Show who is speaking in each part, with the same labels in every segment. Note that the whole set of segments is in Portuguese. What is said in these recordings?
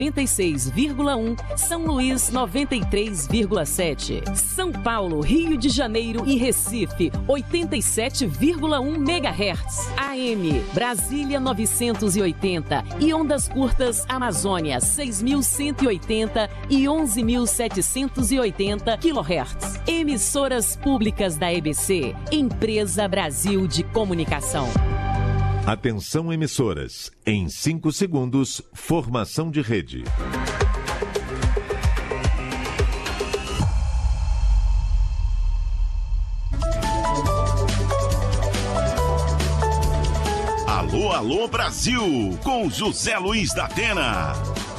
Speaker 1: 96,1, São Luís 93,7, São Paulo, Rio de Janeiro e Recife 87,1 MHz, AM Brasília 980 e ondas curtas Amazônia 6.180 e 11.780 kHz. Emissoras públicas da EBC, Empresa Brasil de Comunicação.
Speaker 2: Atenção emissoras, em 5 segundos, formação de rede.
Speaker 3: Alô, alô Brasil, com José Luiz da Atena.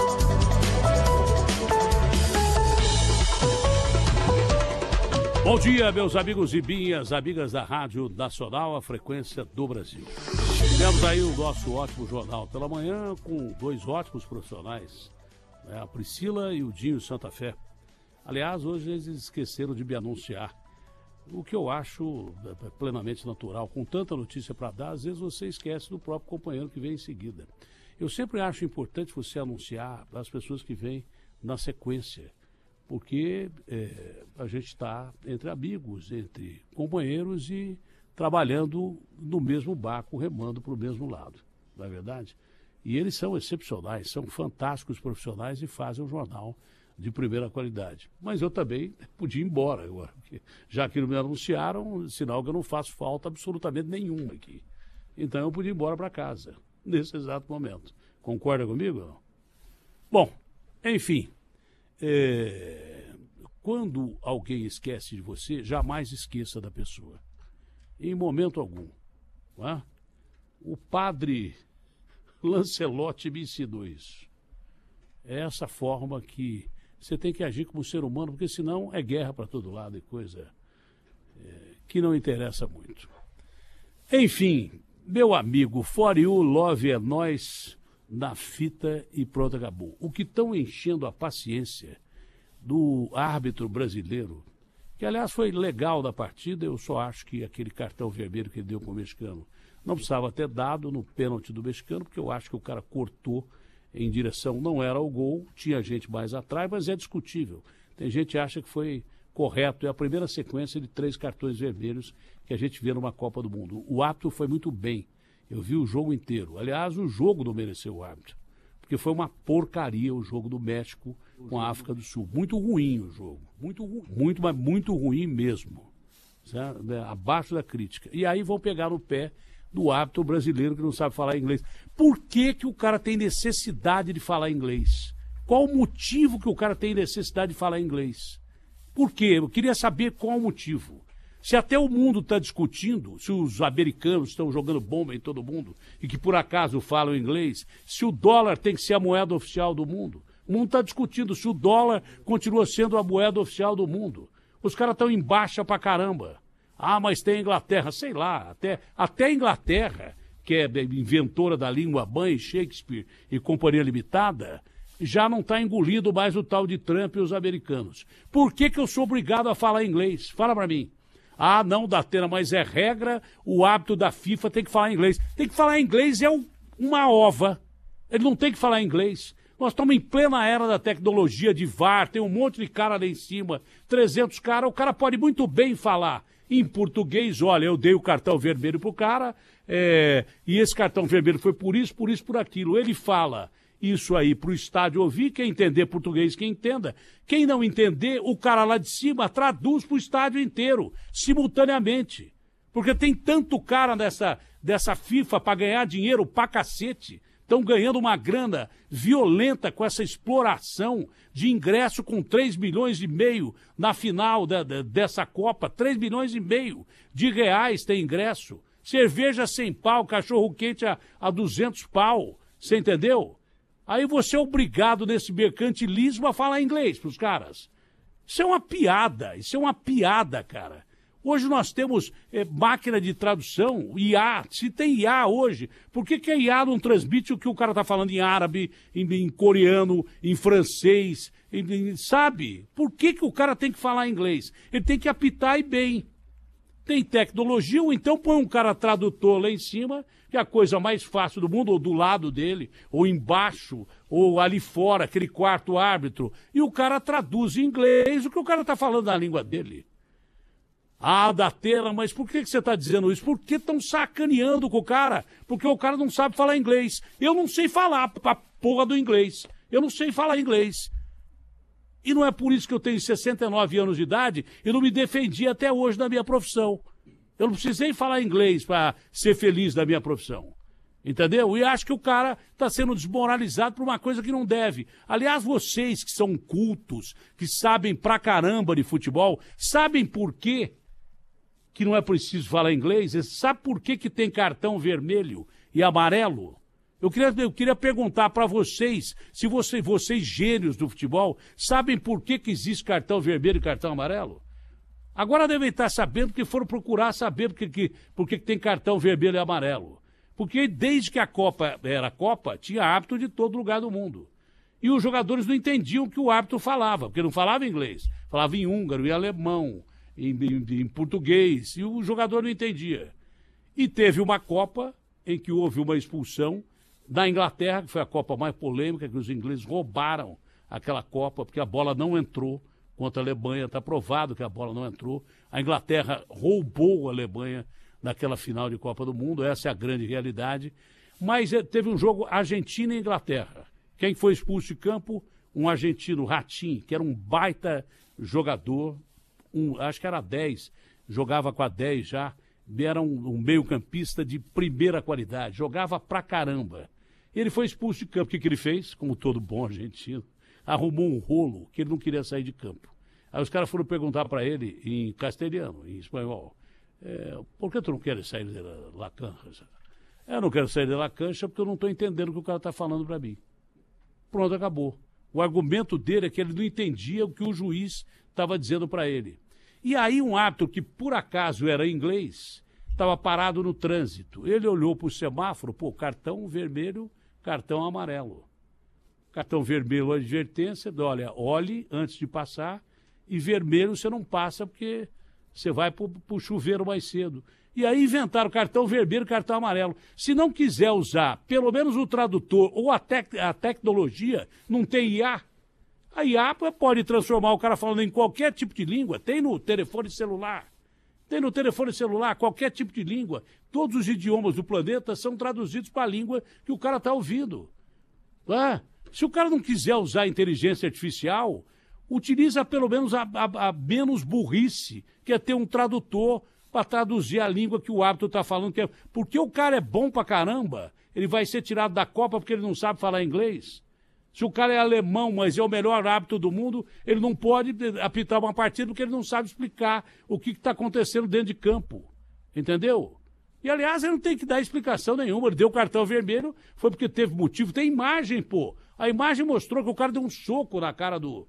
Speaker 4: Bom dia, meus amigos e minhas amigas da Rádio Nacional, a frequência do Brasil. Temos aí o nosso ótimo jornal pela manhã, com 2 ótimos profissionais, né? A Priscila e o Dinho Santa Fé. Aliás, hoje eles esqueceram de me anunciar, o que eu acho plenamente natural. Com tanta notícia para dar, às vezes você esquece do próprio companheiro que vem em seguida. Eu sempre acho importante você anunciar as pessoas que vêm na sequência, porque a gente está entre amigos, entre companheiros e trabalhando no mesmo barco, remando para o mesmo lado, não é verdade? E eles são excepcionais, são fantásticos profissionais e fazem um jornal de primeira qualidade. Mas eu também podia ir embora agora, porque já que não me anunciaram, sinal que eu não faço falta absolutamente nenhuma aqui. Então eu podia ir embora para casa, nesse exato momento. Concorda comigo ou não? Bom, enfim... Quando alguém esquece de você, jamais esqueça da pessoa. Em momento algum. Não é? O padre Lancelotti me ensinou isso. É essa forma que você tem que agir como ser humano, porque senão é guerra para todo lado e coisa que não interessa muito. Enfim, meu amigo, for you, love é nós, na fita e pronto, acabou. O que estão enchendo a paciência do árbitro brasileiro, que aliás foi legal da partida, eu só acho que aquele cartão vermelho que ele deu com o mexicano não precisava ter dado no pênalti do mexicano, porque eu acho que o cara cortou em direção, não era o gol, tinha gente mais atrás, mas é discutível. Tem gente que acha que foi correto, é a primeira sequência de 3 cartões vermelhos que a gente vê numa Copa do Mundo. O árbitro foi muito bem, eu vi o jogo inteiro. Aliás, o jogo não mereceu o árbitro, porque foi uma porcaria o jogo do México com a África do Sul. Muito ruim o jogo. Mas muito ruim mesmo. Certo? Abaixo da crítica. E aí vão pegar no pé do árbitro brasileiro que não sabe falar inglês. Por que que o cara tem necessidade de falar inglês? Qual o motivo que o cara tem necessidade de falar inglês? Por quê? Eu queria saber qual o motivo. Se até o mundo está discutindo, se os americanos estão jogando bomba em todo mundo e que por acaso falam inglês, se o dólar tem que ser a moeda oficial do mundo, o mundo está discutindo se o dólar continua sendo a moeda oficial do mundo. Os caras estão em baixa pra caramba. Ah, mas tem a Inglaterra, sei lá, até a Inglaterra, que é inventora da língua mãe, Shakespeare e Companhia Limitada, já não está engolindo mais o tal de Trump e os americanos. Por que que eu sou obrigado a falar inglês? Fala pra mim. Ah, não, Datena, mas é regra, o hábito da FIFA tem que falar inglês. Tem que falar inglês uma ova. Ele não tem que falar inglês. Nós estamos em plena era da tecnologia de VAR, tem um monte de cara lá em cima, 300 caras, o cara pode muito bem falar em português, olha, eu dei o cartão vermelho pro cara, e esse cartão vermelho foi por isso, por aquilo. Ele fala isso aí pro estádio ouvir, quem entender português, quem entenda. Quem não entender, o cara lá de cima traduz pro estádio inteiro, simultaneamente. Porque tem tanto cara dessa FIFA para ganhar dinheiro pra cacete. Estão ganhando uma grana violenta com essa exploração de ingresso com 3,5 milhões na final dessa Copa. 3,5 milhões de reais tem ingresso. Cerveja sem pau, cachorro-quente a 200 pau. Você entendeu? Aí você é obrigado nesse mercantilismo a falar inglês pros caras. Isso é uma piada, cara. Hoje nós temos máquina de tradução, IA. Se tem IA hoje, por que a IA não transmite o que o cara está falando em árabe, em coreano, em francês, sabe? Por que o cara tem que falar inglês? Ele tem que apitar e bem. tem tecnologia, ou então põe um cara tradutor lá em cima, que é a coisa mais fácil do mundo, ou do lado dele, ou embaixo, ou ali fora, aquele quarto árbitro, e o cara traduz em inglês o que o cara está falando na língua dele. Ah, Datena, mas por que você está dizendo isso? Porque estão sacaneando com o cara, porque o cara não sabe falar inglês. Eu não sei falar a porra do inglês. Eu não sei falar inglês. E não é por isso que eu tenho 69 anos de idade e não me defendi até hoje na minha profissão. Eu não precisei falar inglês para ser feliz na minha profissão. Entendeu? E acho que o cara está sendo desmoralizado por uma coisa que não deve. Aliás, vocês que são cultos, que sabem pra caramba de futebol, sabem por quê que não é preciso falar inglês? Sabe por que tem cartão vermelho e amarelo? Eu queria perguntar para vocês, se vocês gênios do futebol, sabem por que existe cartão vermelho e cartão amarelo? Agora devem estar sabendo, porque foram procurar saber por que tem cartão vermelho e amarelo. Porque desde que a Copa era Copa, tinha árbitro de todo lugar do mundo. E os jogadores não entendiam o que o árbitro falava, porque não falava inglês. Falava em húngaro, em alemão, em português, e o jogador não entendia. E teve uma Copa em que houve uma expulsão da Inglaterra, que foi a Copa mais polêmica, que os ingleses roubaram aquela Copa, porque a bola não entrou contra a Alemanha, está provado que a bola não entrou. A Inglaterra roubou a Alemanha naquela final de Copa do Mundo, essa é a grande realidade. Mas teve um jogo Argentina e Inglaterra. Quem foi expulso de campo? Um argentino, Ratinho, que era um baita jogador, acho que era 10, jogava com a 10 já, era um meio-campista de primeira qualidade, jogava pra caramba. Ele foi expulso de campo. O que ele fez? Como todo bom argentino, arrumou um rolo que ele não queria sair de campo. Aí os caras foram perguntar para ele em castelhano, em espanhol, por que tu não queres sair da cancha? Eu não quero sair da cancha porque eu não estou entendendo o que o cara está falando para mim. Pronto, acabou. O argumento dele é que ele não entendia o que o juiz estava dizendo para ele. E aí um árbitro que por acaso era inglês, estava parado no trânsito. Ele olhou para o semáforo, cartão vermelho, cartão amarelo. Cartão vermelho, advertência, olha, olhe antes de passar, e vermelho você não passa porque você vai para o chuveiro mais cedo. E aí inventaram cartão vermelho e cartão amarelo. Se não quiser usar pelo menos o tradutor ou a tecnologia, não tem IA. A IA pode transformar o cara falando em qualquer tipo de língua. Tem no telefone celular. Tem no telefone celular qualquer tipo de língua. Todos os idiomas do planeta são traduzidos para a língua que o cara está ouvindo. Se o cara não quiser usar a inteligência artificial, utiliza pelo menos a menos burrice, que é ter um tradutor para traduzir a língua que o árbitro está falando. Porque o cara é bom pra caramba, ele vai ser tirado da Copa porque ele não sabe falar inglês. Se o cara é alemão, mas é o melhor árbitro do mundo, ele não pode apitar uma partida porque ele não sabe explicar o que está acontecendo dentro de campo. Entendeu? E, aliás, ele não tem que dar explicação nenhuma. Ele deu o cartão vermelho, foi porque teve motivo. Tem imagem, pô. A imagem mostrou que o cara deu um soco na cara do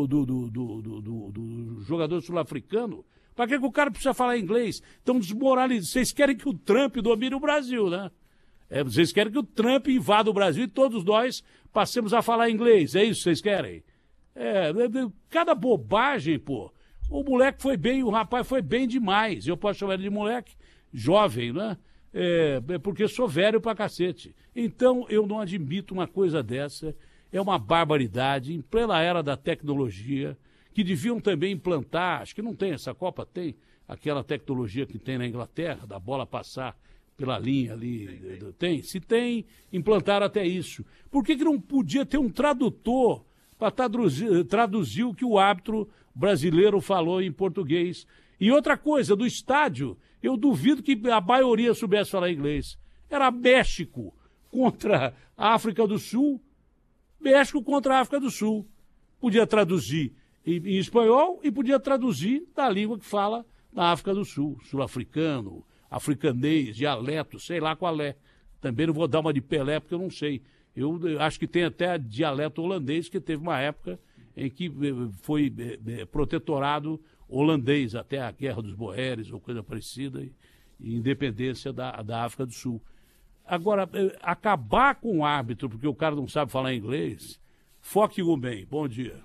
Speaker 4: jogador sul-africano. Para que o cara precisa falar inglês? Então, desmoralizando. Vocês querem que o Trump domine o Brasil, né? Vocês querem que o Trump invada o Brasil e todos nós passemos a falar inglês. É isso que vocês querem? Cada bobagem, pô. O moleque foi bem, o rapaz foi bem demais. Eu posso chamar ele de moleque jovem, né? Porque sou velho pra cacete. Então, eu não admito uma coisa dessa. É uma barbaridade, em plena era da tecnologia, que deviam também implantar, acho que não tem, essa Copa tem, aquela tecnologia que tem na Inglaterra, da bola passar pela linha ali. Tem? Se tem, implantaram até isso. Por que não podia ter um tradutor para traduzir o que o árbitro brasileiro falou em português? E outra coisa, do estádio, eu duvido que a maioria soubesse falar inglês. Era México contra a África do Sul. México contra a África do Sul. Podia traduzir em espanhol e podia traduzir da língua que fala na África do Sul. Sul-africano, africanês, dialeto, sei lá qual é. Também não vou dar uma de Pelé porque eu não sei. Eu acho que tem até dialeto holandês, que teve uma época em que foi protetorado holandês, até a Guerra dos Boeres ou coisa parecida, e independência da África do Sul. Agora, acabar com o árbitro porque o cara não sabe falar inglês, foque o bem. Bom dia.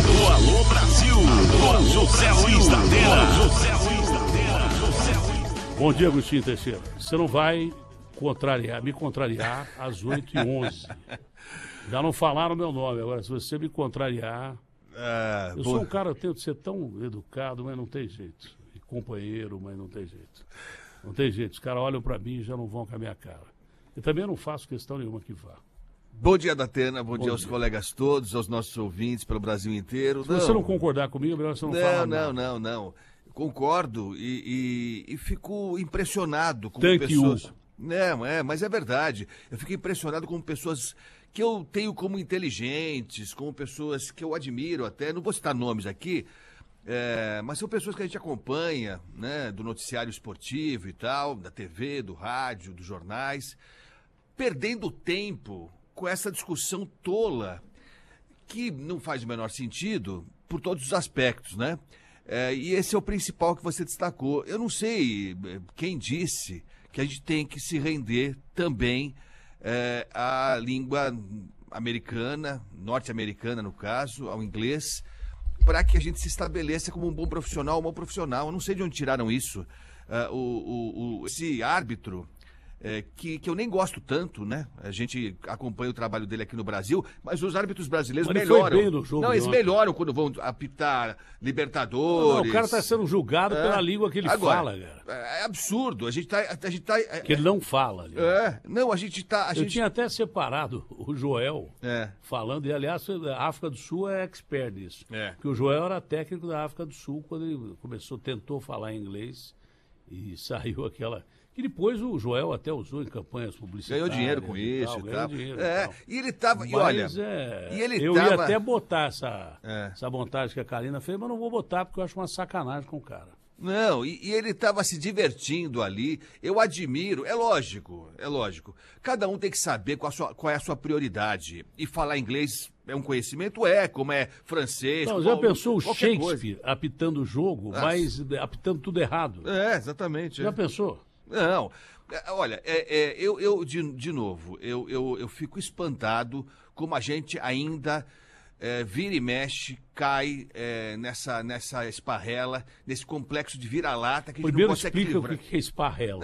Speaker 3: Alô Brasil, com José Luiz da Atena.
Speaker 4: Bom dia, Agostinho Teixeira. Você não vai me contrariar às 8h11. Já não falaram meu nome, agora se você me contrariar... eu sou um cara, eu tento ser tão educado, mas não tem jeito. E companheiro, mas não tem jeito. Não tem jeito, os caras olham pra mim e já não vão com a minha cara. E também eu não faço questão nenhuma que vá.
Speaker 5: Bom dia, Datena, bom dia aos colegas todos, aos nossos ouvintes pelo Brasil inteiro.
Speaker 4: Se você não concordar comigo, é melhor você não falar nada.
Speaker 5: Não. Concordo e fico impressionado com
Speaker 4: Tanque
Speaker 5: pessoas... Não, mas é verdade. Eu fico impressionado com pessoas que eu tenho como inteligentes, como pessoas que eu admiro até, não vou citar nomes aqui, mas são pessoas que a gente acompanha, né, do noticiário esportivo e tal, da TV, do rádio, dos jornais, perdendo tempo com essa discussão tola, que não faz o menor sentido por todos os aspectos, né? E esse é o principal que você destacou. Eu não sei quem disse que a gente tem que se render também à língua americana, norte-americana no caso, ao inglês, para que a gente se estabeleça como um bom profissional, um mau profissional. Eu não sei de onde tiraram isso. Esse árbitro... que eu nem gosto tanto, né? A gente acompanha o trabalho dele aqui no Brasil, mas os árbitros brasileiros melhoram.
Speaker 4: Foi bem no jogo,
Speaker 5: não, eles melhoram quando vão apitar Libertadores.
Speaker 4: Não, o cara está sendo julgado pela língua que ele fala, cara.
Speaker 5: É absurdo. A gente tá
Speaker 4: que ele não fala.
Speaker 5: Não, a gente tá...
Speaker 4: Eu tinha até separado o Joel falando, e aliás, a África do Sul é expert nisso. Porque o Joel era técnico da África do Sul quando ele tentou falar inglês e saiu aquela... Que depois o Joel até usou em campanhas publicitárias.
Speaker 5: Ganhou dinheiro com isso e tal. E ele tava...
Speaker 4: Mas,
Speaker 5: e olha...
Speaker 4: eu ia até botar essa montagem que a Karina fez, mas não vou botar porque eu acho uma sacanagem com o cara.
Speaker 5: Não, e ele estava se divertindo ali. Eu admiro, é lógico. Cada um tem que saber qual é a sua prioridade. E falar inglês é um conhecimento? Como é francês.
Speaker 4: Não, já pensou o Shakespeare apitando o jogo, mas apitando tudo errado?
Speaker 5: Exatamente.
Speaker 4: Já pensou?
Speaker 5: Não, olha, de novo, eu fico espantado como a gente ainda vira e mexe, cai nessa esparrela, nesse complexo de vira-lata que a gente
Speaker 4: primeiro
Speaker 5: não consegue
Speaker 4: explica
Speaker 5: livrar.
Speaker 4: O que é esparrela.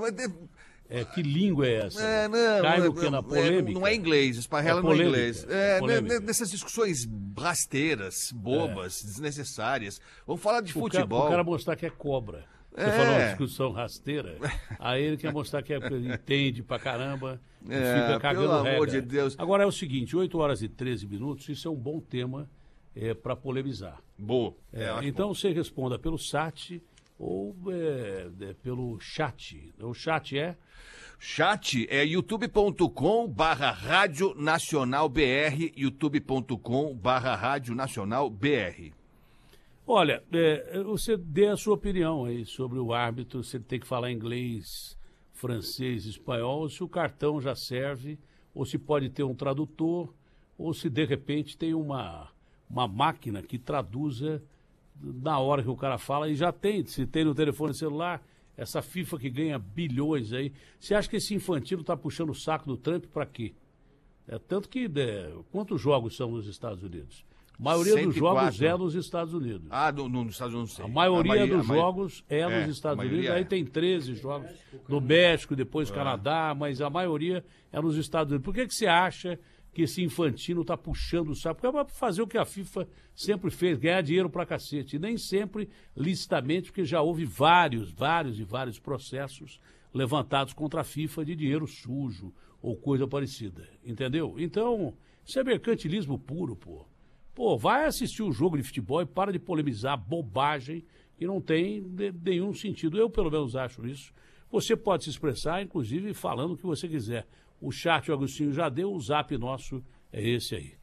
Speaker 5: Que
Speaker 4: língua é essa? Cai no que na polêmica?
Speaker 5: Não é inglês, esparrela não é inglês.
Speaker 4: Polêmica.
Speaker 5: Nessas discussões rasteiras, bobas, desnecessárias. Vamos falar de futebol.
Speaker 4: O cara mostrar que é cobra. Você falou uma discussão rasteira, aí ele quer mostrar que entende pra caramba e fica cagando
Speaker 5: pelo
Speaker 4: regra.
Speaker 5: amor de Deus.
Speaker 4: Agora é o seguinte, 8h13, isso é um bom tema para polemizar.
Speaker 5: Boa.
Speaker 4: Então você responda pelo SAT ou pelo chat. O chat é?
Speaker 5: Chat é youtube.com/Rádio Nacional BR, youtube.com/Rádio Nacional BR.
Speaker 4: Olha, você dê a sua opinião aí sobre o árbitro, se ele tem que falar inglês, francês, espanhol, ou se o cartão já serve, ou se pode ter um tradutor, ou se de repente tem uma máquina que traduza na hora que o cara fala, e já tem, se tem no telefone celular, essa FIFA que ganha bilhões aí. Você acha que esse Infantino está puxando o saco do Trump para quê? Tanto que, quantos jogos são nos Estados Unidos? A maioria
Speaker 5: 104.
Speaker 4: dos jogos é nos Estados Unidos.
Speaker 5: Nos Estados Unidos não sei.
Speaker 4: A maioria dos jogos é nos Estados Unidos. Aí tem 13 jogos no México, depois Canadá, mas a maioria é nos Estados Unidos. Por que você acha que esse Infantino está puxando o saco? Porque é para fazer o que a FIFA sempre fez, ganhar dinheiro pra cacete. E nem sempre licitamente, porque já houve vários processos levantados contra a FIFA de dinheiro sujo ou coisa parecida. Entendeu? Então, isso é mercantilismo puro, pô. Pô, vai assistir o jogo de futebol e para de polemizar bobagem que não tem nenhum sentido. Eu, pelo menos, acho isso. Você pode se expressar, inclusive, falando o que você quiser. O chat, o Agostinho já deu, o zap nosso é esse aí.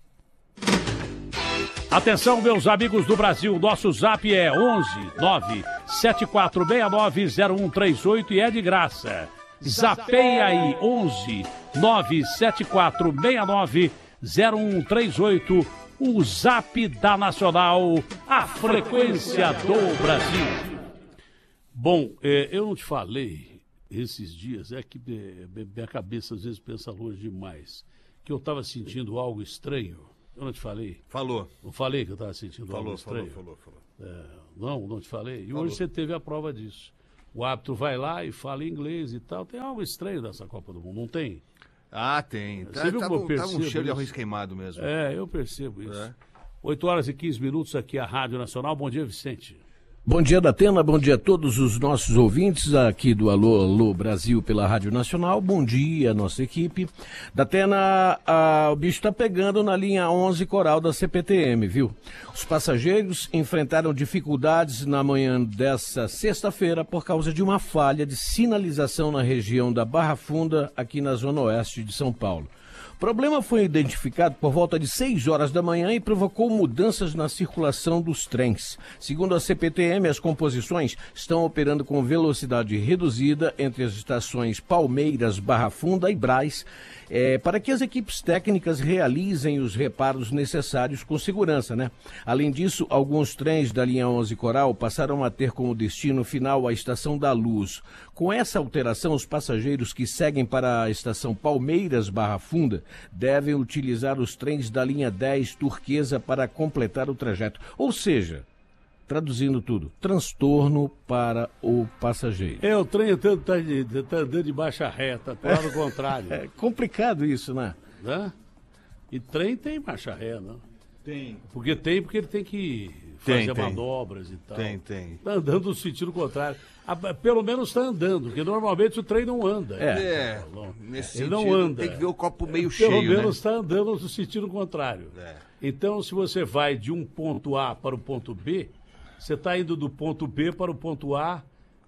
Speaker 4: Atenção, meus amigos do Brasil, nosso zap é 11 974690138 e é de graça. Zapeia aí, 11 974690138. O zap da Nacional, a frequência do Brasil. Bom, eu não te falei esses dias, é que minha cabeça às vezes pensa longe demais, que eu estava sentindo algo estranho. Eu não te falei?
Speaker 5: Falou.
Speaker 4: Não falei que eu estava sentindo algo estranho?
Speaker 5: Falou.
Speaker 4: Não te falei. E
Speaker 5: Falou.
Speaker 4: hoje você teve a prova disso. O árbitro vai lá e fala inglês e tal. Tem algo estranho nessa Copa do Mundo, não tem?
Speaker 5: Ah, tem.
Speaker 4: Você viu como eu
Speaker 5: Tava um
Speaker 4: percebo
Speaker 5: cheiro de
Speaker 4: isso?
Speaker 5: arroz queimado mesmo.
Speaker 4: Eu percebo isso.
Speaker 5: É.
Speaker 4: 8h15 aqui a Rádio Nacional. Bom dia, Vicente.
Speaker 6: Bom dia, Datena, bom dia a todos os nossos ouvintes aqui do Alô Brasil pela Rádio Nacional. Bom dia, nossa equipe. Datena, o bicho tá pegando na linha 11 Coral da CPTM, viu? Os passageiros enfrentaram dificuldades na manhã dessa sexta-feira por causa de uma falha de sinalização na região da Barra Funda, aqui na zona oeste de São Paulo. O problema foi identificado por volta de 6 horas da manhã e provocou mudanças na circulação dos trens. Segundo a CPTM, as composições estão operando com velocidade reduzida entre as estações Palmeiras, Barra Funda e Brás, para que as equipes técnicas realizem os reparos necessários com segurança, né? Além disso, alguns trens da linha 11 Coral passaram a ter como destino final a Estação da Luz. Com essa alteração, os passageiros que seguem para a estação Palmeiras, Barra Funda, devem utilizar os trens da linha 10 Turquesa para completar o trajeto. Ou seja, traduzindo tudo, transtorno para o passageiro.
Speaker 4: O trem tá andando de baixa reta, tá lá no contrário.
Speaker 6: É complicado isso, né?
Speaker 4: E trem tem marcha ré, não?
Speaker 5: Tem.
Speaker 4: Porque ele tem que fazer manobras e tal.
Speaker 5: Tem.
Speaker 4: Tá andando no sentido contrário. Pelo menos está andando, porque normalmente o trem não anda.
Speaker 5: Nesse
Speaker 4: ele
Speaker 5: sentido,
Speaker 4: não anda.
Speaker 5: tem que ver o copo meio cheio,
Speaker 4: Pelo menos está andando no sentido contrário.
Speaker 5: É.
Speaker 4: Então, se você vai de um ponto A para o ponto B, você está indo do ponto B para o ponto A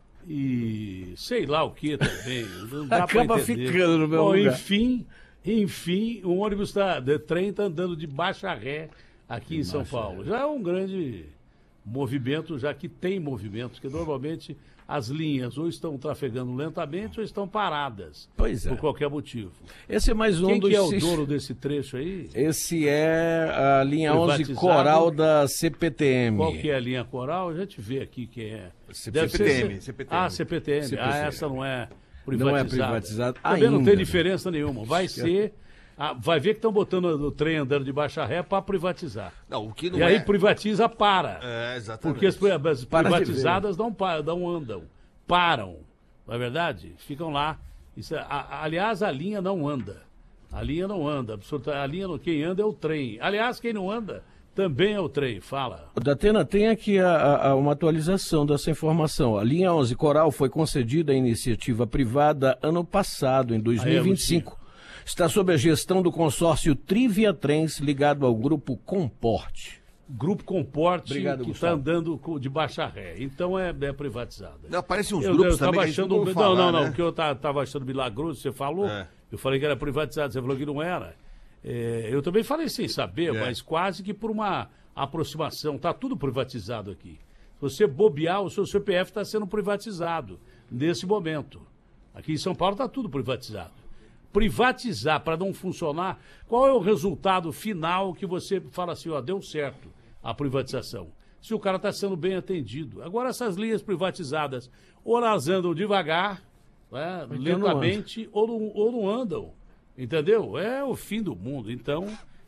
Speaker 4: e sei lá o que também. Não dá
Speaker 6: Acaba
Speaker 4: pra entender.
Speaker 6: ficando no meu lugar.
Speaker 4: Enfim, o ônibus o trem está andando de baixa ré aqui em São Paulo. Já é um grande movimento, já que tem movimentos, que normalmente as linhas ou estão trafegando lentamente ou estão paradas.
Speaker 6: Pois é.
Speaker 4: Por qualquer motivo.
Speaker 6: Esse é mais um
Speaker 4: Quem
Speaker 6: dos...
Speaker 4: que é o dono desse trecho aí?
Speaker 6: Esse é a linha 11
Speaker 4: Privatizado?
Speaker 6: Coral da CPTM.
Speaker 4: Qual que é a linha coral? A gente vê aqui quem é.
Speaker 5: CPTM.
Speaker 4: Ah, CPTM. Essa não é privatizada.
Speaker 6: Não é privatizada
Speaker 4: Também não
Speaker 6: ainda,
Speaker 4: tem diferença nenhuma. Vai ser... vai ver que estão botando o trem andando de baixa ré para privatizar.
Speaker 5: Não, o que não
Speaker 4: e aí privatiza, para.
Speaker 5: Exatamente.
Speaker 4: Porque as privatizadas não andam. Param. Não é verdade? Ficam lá. Aliás, a linha não anda. A linha não anda. Quem anda é o trem. Aliás, quem não anda também é o trem. Fala.
Speaker 6: Datena, tem aqui uma atualização dessa informação. A linha 11 Coral foi concedida à iniciativa privada ano passado, em 2025. Está sob a gestão do consórcio Trivia Trens, ligado ao Grupo Comporte.
Speaker 4: Grupo Comporte,
Speaker 6: Obrigado,
Speaker 4: que está andando de baixa ré. Então é privatizada.
Speaker 5: Não, aparecem uns grupos também que a gente não ouve falar, né?
Speaker 4: O que eu estava achando milagroso, você falou, eu falei que era privatizado, você falou que não era. Eu também falei sem saber, mas quase que por uma aproximação. Está tudo privatizado aqui. Se você bobear, o seu CPF está sendo privatizado nesse momento. Aqui em São Paulo está tudo privatizado. Privatizar para não funcionar, qual é o resultado final que você fala assim, deu certo a privatização? Se o cara está sendo bem atendido. Agora, essas linhas privatizadas, ou elas andam devagar, lentamente, ou não andam, entendeu? É o fim do mundo. Então,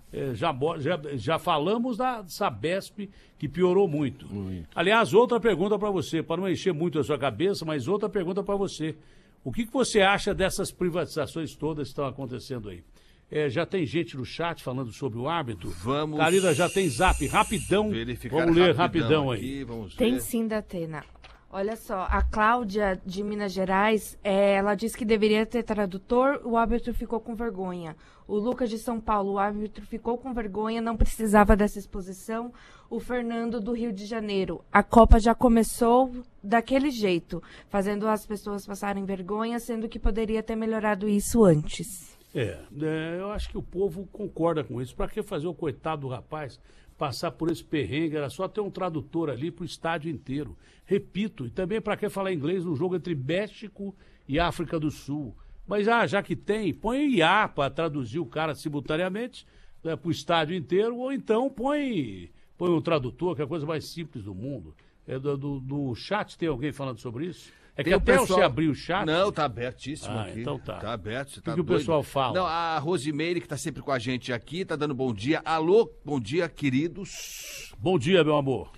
Speaker 4: já falamos da Sabesp, que piorou muito. Aliás, outra pergunta para você, para não encher muito a sua cabeça, mas outra pergunta para você. O que você acha dessas privatizações todas que estão acontecendo aí? Já tem gente no chat falando sobre o árbitro?
Speaker 5: Vamos.
Speaker 4: Karina, já tem zap, rapidão. Vamos ler rapidão aí.
Speaker 7: Tem sim, Datena. Olha só, a Cláudia de Minas Gerais, ela disse que deveria ter tradutor, o árbitro ficou com vergonha. O Lucas de São Paulo, o árbitro ficou com vergonha, não precisava dessa exposição. O Fernando do Rio de Janeiro, a Copa já começou daquele jeito, fazendo as pessoas passarem vergonha, sendo que poderia ter melhorado isso antes.
Speaker 4: Eu acho que o povo concorda com isso. Para que fazer o coitado do rapaz passar por esse perrengue? Era só ter um tradutor ali para o estádio inteiro. Repito, e também para que falar inglês no jogo entre México e África do Sul? Mas já que tem, põe IA para traduzir o cara simultaneamente para o estádio inteiro, ou então põe um tradutor, que é a coisa mais simples do mundo. Do chat tem alguém falando sobre isso? É que até você abrir o chat...
Speaker 5: Não, tá abertíssimo aqui.
Speaker 4: Então tá.
Speaker 5: Tá aberto, você
Speaker 4: O
Speaker 5: tá
Speaker 4: que o pessoal fala?
Speaker 5: Não, a Rosimeire, que tá sempre com a gente aqui, tá dando bom dia. Alô, bom dia, queridos.
Speaker 4: Bom dia, meu amor.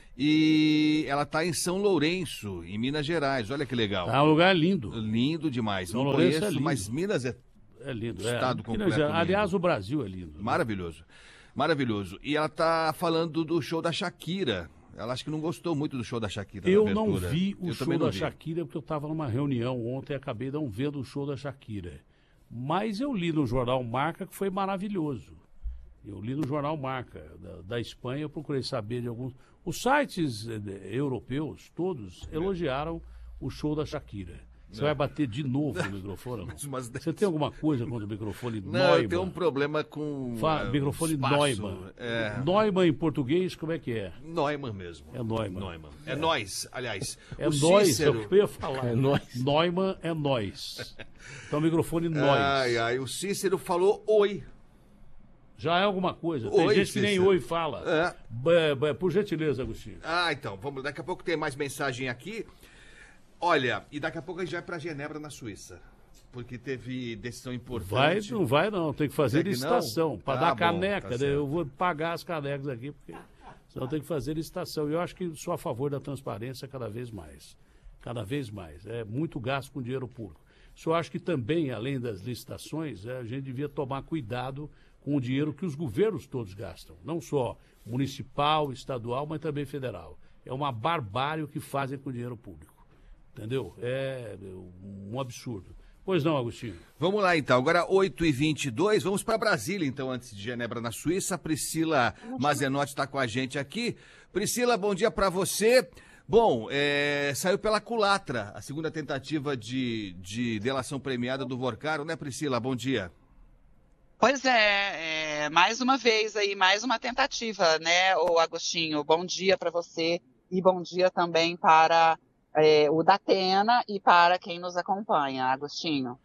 Speaker 5: E ela tá em São Lourenço, em Minas Gerais. Olha que legal.
Speaker 4: É um lugar lindo.
Speaker 5: Lindo demais.
Speaker 4: São
Speaker 5: Não
Speaker 4: Lourenço
Speaker 5: conheço,
Speaker 4: é lindo.
Speaker 5: mas Minas é
Speaker 4: lindo.
Speaker 5: estado completo.
Speaker 4: Aliás,
Speaker 5: lindo.
Speaker 4: o Brasil é lindo.
Speaker 5: Maravilhoso. Maravilhoso. E ela tá falando do show da Shakira. Ela acho que não gostou muito do show da Shakira.
Speaker 4: Eu não vi o show da
Speaker 5: vi.
Speaker 4: Shakira porque eu estava numa reunião ontem e acabei não vendo o show da Shakira. Mas eu li no jornal Marca que foi maravilhoso. Eu li no jornal Marca da Espanha, eu procurei saber de alguns... Os sites europeus, todos, elogiaram o show da Shakira. Você vai bater de novo no microfone? Você tem alguma coisa contra o microfone Neumann?
Speaker 5: Não, eu tenho um problema com
Speaker 4: microfone
Speaker 5: espaço.
Speaker 4: Neumann. Neumann em português, como é que é?
Speaker 5: Neumann mesmo.
Speaker 4: É Neumann.
Speaker 5: É nós, aliás.
Speaker 4: É nós, eu ia falar. É nós. Neumann é nós. Então, microfone nós.
Speaker 5: O Cícero falou oi.
Speaker 4: Já é alguma coisa. Tem
Speaker 5: Oi,
Speaker 4: gente que nem
Speaker 5: Cícero.
Speaker 4: oi fala. Por gentileza, Agostinho.
Speaker 5: Então, vamos. Daqui a pouco tem mais mensagem aqui. Olha, e daqui a pouco a gente vai para Genebra, na Suíça. Porque teve decisão importante.
Speaker 4: Não vai não. Tem que fazer licitação. Para dar caneca.
Speaker 5: Tá
Speaker 4: Eu vou pagar as canecas aqui, porque senão tem que fazer licitação. E eu acho que sou a favor da transparência cada vez mais. Cada vez mais. É muito gasto com dinheiro público. Só acho que também, além das licitações, a gente devia tomar cuidado com o dinheiro que os governos todos gastam. Não só municipal, estadual, mas também federal. É uma barbárie o que fazem com o dinheiro público. Entendeu? É um absurdo. Pois não, Agostinho?
Speaker 5: Vamos lá, então. Agora, 8h22. Vamos para Brasília, então, antes de Genebra, na Suíça. A Priscila Mazenotti está com a gente aqui. Priscila, bom dia para você. Bom, saiu pela culatra a segunda tentativa de delação premiada do Vorcaro, né, Priscila? Bom dia.
Speaker 8: Pois mais uma vez aí, mais uma tentativa, né, ô Agostinho? Bom dia para você e bom dia também para o Datena e para quem nos acompanha, Agostinho.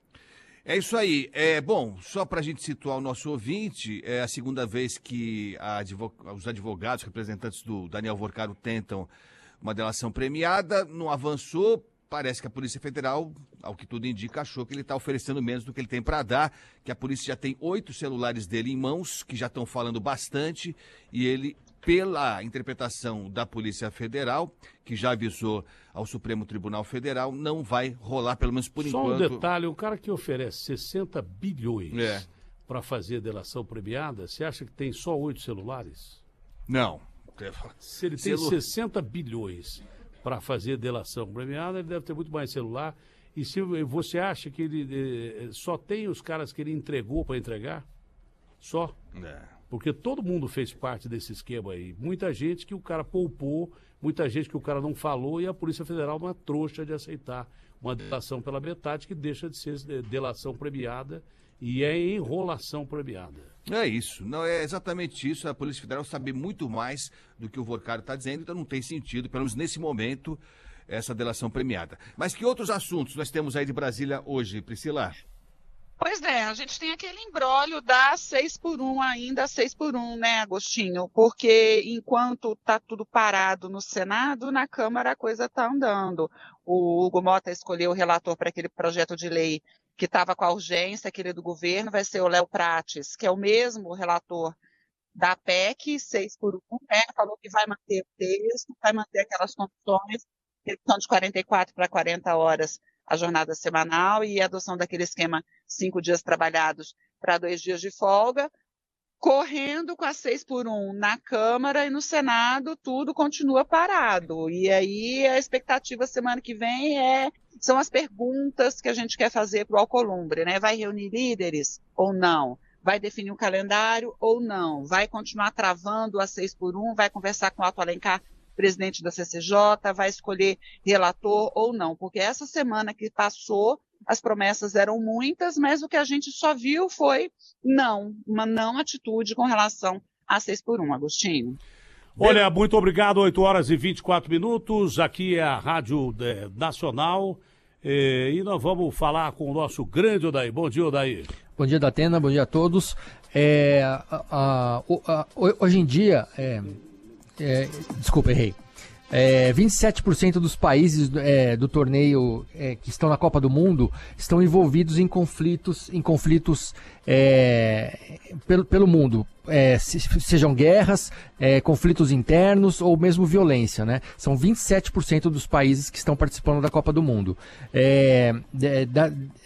Speaker 5: É isso aí. Bom, só para a gente situar o nosso ouvinte, é a segunda vez que os advogados, representantes do Daniel Vorcaro tentam uma delação premiada, não avançou. Parece que a Polícia Federal, ao que tudo indica, achou que ele está oferecendo menos do que ele tem para dar, que a polícia já tem 8 celulares dele em mãos, que já estão falando bastante, e ele, pela interpretação da Polícia Federal, que já avisou ao Supremo Tribunal Federal, não vai rolar, pelo menos por enquanto.
Speaker 4: Só um detalhe, o cara que oferece 60 bilhões para fazer delação premiada, você acha que tem só 8 celulares?
Speaker 5: Não.
Speaker 4: Se ele tem 60 bilhões para fazer delação premiada, ele deve ter muito mais celular. E se você acha que ele só tem os caras que ele entregou para entregar? Só. Porque todo mundo fez parte desse esquema aí. Muita gente que o cara poupou, muita gente que o cara não falou, e a Polícia Federal não é trouxa de aceitar uma delação pela metade, que deixa de ser delação premiada e é enrolação premiada.
Speaker 5: É isso, não é exatamente isso. A Polícia Federal sabe muito mais do que o Vorcaro está dizendo, então não tem sentido, pelo menos nesse momento, essa delação premiada. Mas que outros assuntos nós temos aí de Brasília hoje, Priscila?
Speaker 8: Pois a gente tem aquele imbróglio da 6x1 ainda, 6x1, né, Agostinho? Porque enquanto está tudo parado no Senado, na Câmara a coisa está andando. O Hugo Mota escolheu o relator para aquele projeto de lei que estava com a urgência, aquele do governo, vai ser o Léo Prates, que é o mesmo relator da PEC, 6x1, né? Falou que vai manter o texto, vai manter aquelas condições, redução de 44 para 40 horas a jornada semanal e a adoção daquele esquema 5 dias trabalhados para 2 dias de folga, correndo com a 6x1 na Câmara e no Senado, tudo continua parado. E aí a expectativa semana que vem são as perguntas que a gente quer fazer para o Alcolumbre, né? Vai reunir líderes ou não? Vai definir um calendário ou não? Vai continuar travando a 6x1? Vai conversar com o Otto Alencar, presidente da CCJ? Vai escolher relator ou não? Porque essa semana que passou, as promessas eram muitas, mas o que a gente só viu foi uma não atitude com relação a 6x1, Agostinho.
Speaker 4: Olha, muito obrigado, 8h24, aqui é a Rádio Nacional, e nós vamos falar com o nosso grande Odair. Bom dia, Odair.
Speaker 9: Bom dia, Datena, bom dia a todos. Hoje em dia, desculpa, errei. 27% dos países do torneio que estão na Copa do Mundo estão envolvidos em conflitos pelo mundo. Sejam guerras, conflitos internos ou mesmo violência, né? São 27% dos países que estão participando da Copa do Mundo.